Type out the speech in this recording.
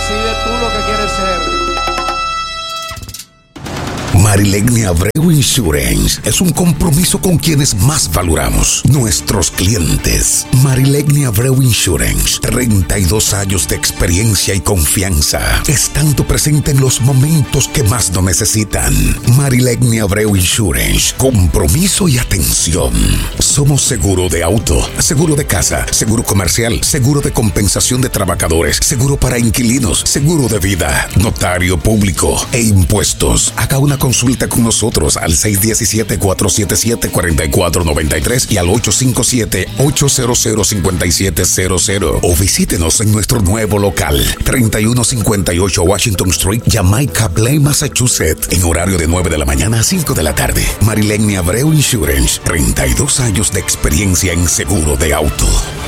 Decide tú lo que quieres ser. Marilegni Abreu Insurance es un compromiso con quienes más valoramos, nuestros clientes. Marilegni Abreu Insurance, 32 años de experiencia y confianza, estando presente en los momentos que más lo necesitan. Marilegni Abreu Insurance, compromiso y atención. Somos seguro de auto, seguro de casa, seguro comercial, seguro de compensación de trabajadores, seguro para inquilinos, seguro de vida, notario público e impuestos. Haga una consulta con nosotros al 617-477-4493 y al 857-800-5700 o visítenos en nuestro nuevo local 3158 Washington Street, Jamaica Plain, Massachusetts, en horario de 9 de la mañana a 5 de la tarde. Marilegni Abreu Insurance, 32 años de experiencia en seguro de auto.